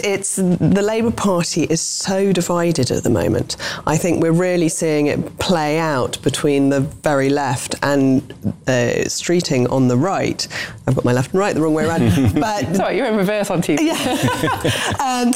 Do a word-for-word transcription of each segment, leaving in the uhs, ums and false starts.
it's the Labour Party is so divided at the moment. I think we're really seeing it play out between the very left and uh, Streeting on the right. I've got my left and right the wrong way around. But sorry, you're in reverse on T V. Yeah. um,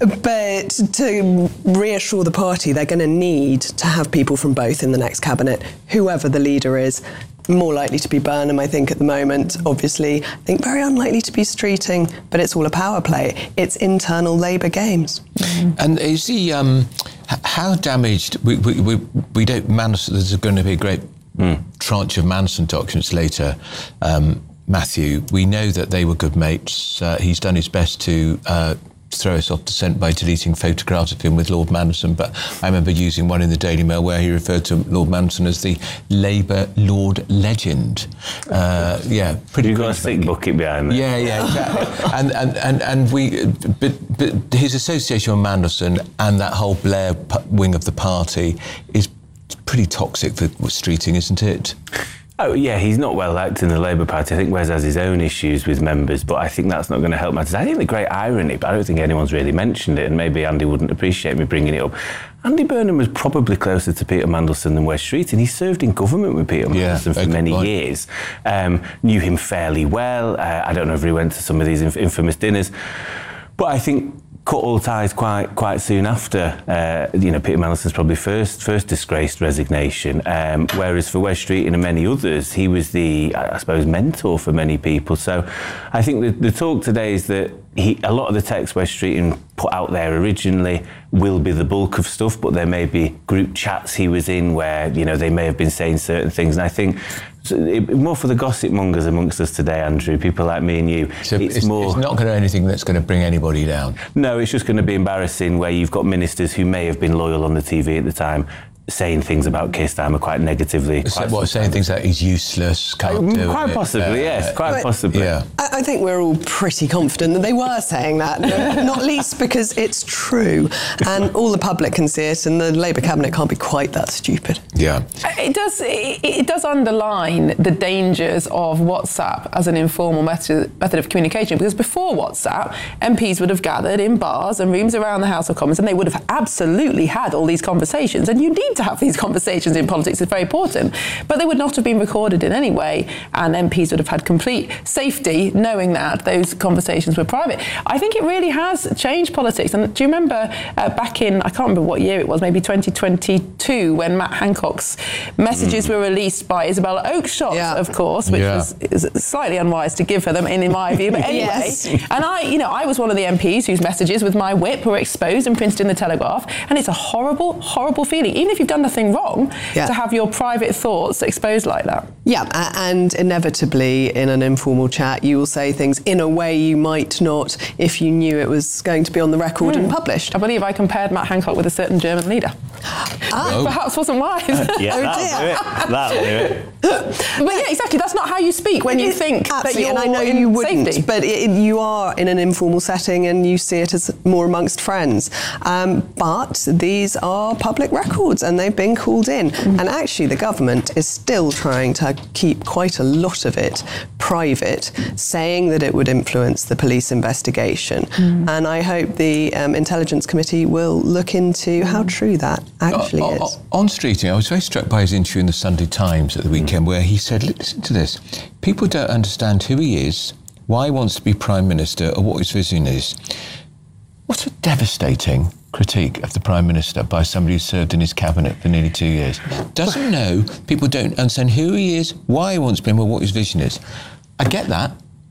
but to reassure the party, they're going to need to have people from both in the next cabinet, whoever the leader is. More likely to be Burnham, I think, at the moment. Obviously, I think very unlikely to be Streeting, but it's all a power play. It's internal Labour games. Mm. And is the um, how damaged? We we we, we don't. Mandelson, there's going to be a great mm. tranche of Mandelson documents later. Um, Matthew, we know that they were good mates. Uh, he's done his best to uh, throw us off the scent by deleting photographs of him with Lord Mandelson, but I remember using one in the Daily Mail where he referred to Lord Mandelson as the Labour Lord Legend. Uh, yeah, pretty. You've got a thick bucket behind that. Yeah, yeah, exactly. and, and and and we, but but his association with Mandelson and that whole Blair wing of the party is pretty toxic for Streeting, isn't it? Oh, yeah, he's not well liked in the Labour Party. I think Wes has his own issues with members, but I think that's not going to help matters. I think the great irony, but I don't think anyone's really mentioned it, and maybe Andy wouldn't appreciate me bringing it up. Andy Burnham was probably closer to Peter Mandelson than Wes Streeting. He served in government with Peter yeah, Mandelson for many point. years. Um, knew him fairly well. Uh, I don't know if he went to some of these inf- infamous dinners, but I think cut all ties quite quite soon after. Uh, you know, Peter Mandelson's probably first first disgraced resignation. Um, whereas for Wes Streeting and many others, he was the, I suppose, mentor for many people. So I think the, the talk today is that he, a lot of the text Wes Streeting put out there originally will be the bulk of stuff, but there may be group chats he was in where, you know, they may have been saying certain things. And I think so it, more for the gossip mongers amongst us today, Andrew, people like me and you. So it's, it's, more, it's not going to anything that's going to bring anybody down. No, it's just going to be embarrassing where you've got ministers who may have been loyal on the T V at the time saying things about Keir Starmer quite negatively. So, quite what, saying things like he's useless, can't uh, do Quite it. possibly, uh, yes, quite but, possibly. Yeah. I, I think we're all pretty confident that they were saying that, not least because it's true, and all the public can see it, and the Labour cabinet can't be quite that stupid. Yeah. It does, it, it does underline the dangers of WhatsApp as an informal method, method of communication, because before WhatsApp, M Ps would have gathered in bars and rooms around the House of Commons, and they would have absolutely had all these conversations, and you need to have these conversations in politics. It's very important, but they would not have been recorded in any way, and M Ps would have had complete safety knowing that those conversations were private. I think it really has changed politics. And do you remember uh, back in, I can't remember what year it was, maybe twenty twenty-two, when Matt Hancock's messages mm. were released by Isabella Oakeshott, yeah. of course, which yeah. was, was slightly unwise to give her them in, in my view, but anyway. Yes. And I, you know, I was one of the M Ps whose messages with my whip were exposed and printed in the Telegraph, and it's a horrible, horrible feeling, even if you've done nothing wrong, yeah. to have your private thoughts exposed like that. Yeah, and inevitably in an informal chat you will say things in a way you might not if you knew it was going to be on the record mm. and published. I believe I compared Matt Hancock with a certain German leader. Ah. Oh. Perhaps wasn't wise. Yeah, oh, that'll do it. That'll do it. But yeah, exactly, that's not how you speak when you think Absolutely, that you're and I know in you wouldn't, safety. but it, you are in an informal setting and you see it as more amongst friends. Um, but these are public records and they've been called in. Mm. And actually the government is still trying to keep quite a lot of it private, saying that it would influence the police investigation. Mm. And I hope the um, Intelligence Committee will look into how true that actually uh, is. On Streeting, I was very struck by his interview in the Sunday Times at the weekend, mm. where he said, listen to this, people don't understand who he is, why he wants to be Prime Minister, or what his vision is. What a devastating critique of the Prime Minister by somebody who served in his cabinet for nearly two years. Doesn't know, people don't understand who he is, why he wants to be, or what his vision is. I get that.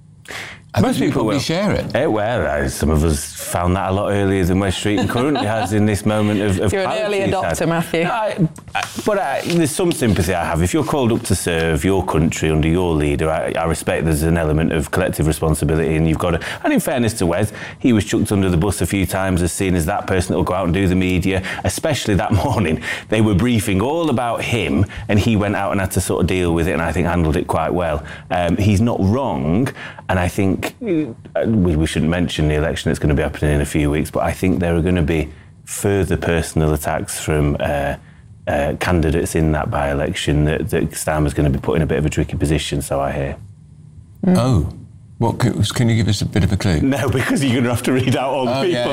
I Most people will share it. Uh, well, uh, some of us found that a lot earlier than Wes Streeting currently has in this moment of, of You're an early adopter, Matthew. I, I, but I, there's some sympathy I have. If you're called up to serve your country under your leader, I, I respect there's an element of collective responsibility, and you've got to. And in fairness to Wes, he was chucked under the bus a few times as seen as that person that will go out and do the media. Especially that morning, they were briefing all about him, and he went out and had to sort of deal with it, and I think handled it quite well. Um, he's not wrong, and I think. We, we shouldn't mention the election that's going to be happening in a few weeks, but I think there are going to be further personal attacks from uh, uh, candidates in that by-election that, that Starmer's going to be put in a bit of a tricky position, so I hear. Mm. Oh, what can, can you give us a bit of a clue? No, because you're going to have to read out all the oh, people. Yeah.